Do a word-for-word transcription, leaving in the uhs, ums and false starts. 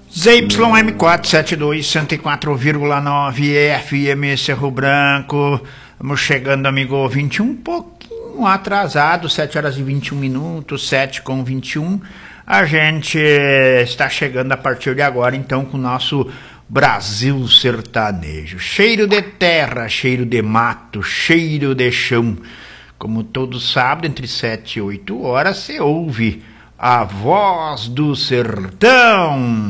Z Y M quatrocentos e setenta e dois, cento e quatro vírgula nove F M Cerro Branco. Vamos chegando, amigo ouvinte, um pouquinho atrasado, sete horas e vinte e um minutos, sete com vinte e um. A gente está chegando a partir de agora, então, com o nosso Brasil sertanejo. Cheiro de terra, cheiro de mato, cheiro de chão. Como todo sábado, entre sete e oito horas, você ouve a Voz do Sertão.